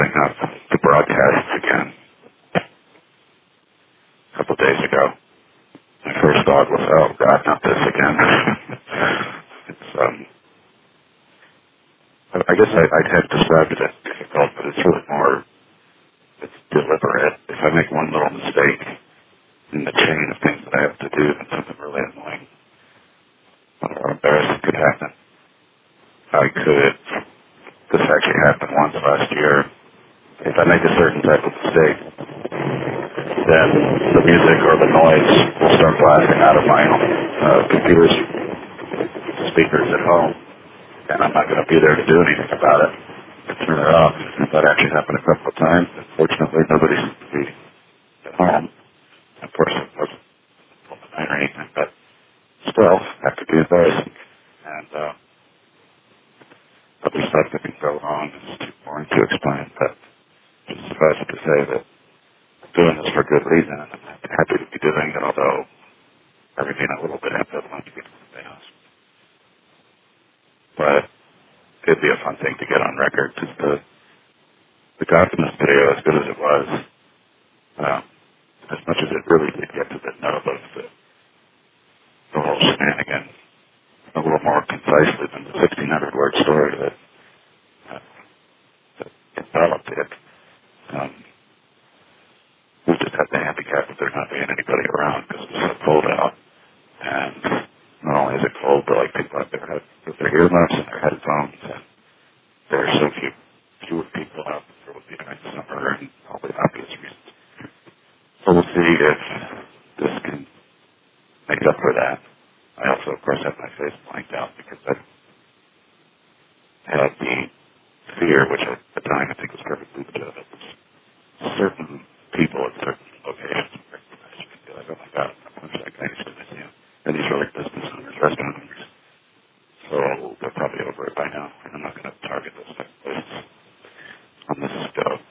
Bring up the broadcasts again. A couple days ago, my first thought was, oh God, not this again. It's, I guess I'd have described it as difficult, but it's really more, it's deliberate. If I make one little mistake in the chain of things that I have to do, then something really annoying or embarrassing could happen. This actually happened once last year. If I make a certain type of mistake, then the music or the noise will start blasting out of my computer's speakers at home, and I'm not going to be there to do anything about it, to turn it off. That actually happened a couple of times. Unfortunately, nobody seemed to be at home. Of course, it wasn't night or anything, but still, that could be embarrassing. And other stuff that can go wrong is too boring to explain, but just suffice it to say that I'm doing this for good reason, and I'm happy to be doing it, although I remain a little bit ambivalent to get to the house. But it'd be a fun thing to get on record, because the Gothamist video, as good as it was, as much as it really did get to the nub of the whole shenanigan, a little more concisely than the 1,600-word story that developed it. We just had the handicap of there not being anybody around because it was so cold out. And not only is it cold, but like people out there with their earmuffs and their headphones, and there are so fewer people out there would be during the summer and all the obvious reasons. So we'll see if this can make up for that. I also, of course, have my face blanked out because I had the fear, which at the time I think was perfectly legitimate. Certain people at certain locations recognize you and be like, oh my God, I wish that guy used to miss you. And these are like business owners, restaurant owners. So they're probably over it by now, and I'm not going to target those type of places on this show.